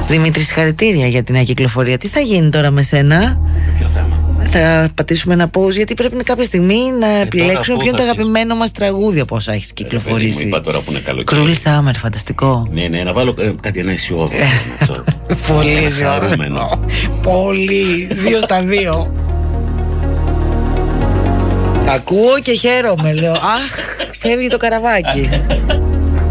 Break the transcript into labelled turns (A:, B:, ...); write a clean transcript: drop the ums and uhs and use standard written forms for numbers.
A: Δημήτρη, συγχαρητήρια για την ακυκλοφορία. Τι θα γίνει τώρα με σένα?
B: Ποιο θέμα?
A: Θα πατήσουμε ένα pause, γιατί πρέπει κάποια στιγμή να επιλέξουμε ποιο είναι το αγαπημένο μας τραγούδι από όσα έχεις κυκλοφορήσει.
B: Είπα τώρα που είναι καλοκαίρι.
A: Cruel Summer, φανταστικό.
B: Ναι, να βάλω κάτι ένα αισιόδοξο.
A: Πολύ αισιόδοξο. Πολύ. 2-2. Ακούω και χαίρομαι, λέω. Αχ, φεύγει το καραβάκι.